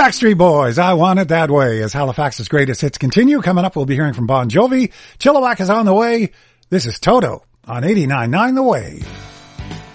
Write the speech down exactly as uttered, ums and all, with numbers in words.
Backstreet Boys, I Want It That Way, as Halifax's greatest hits continue. Coming up, we'll be hearing from Bon Jovi. Chilliwack is on the way. This is Toto on eighty-nine point nine The Wave.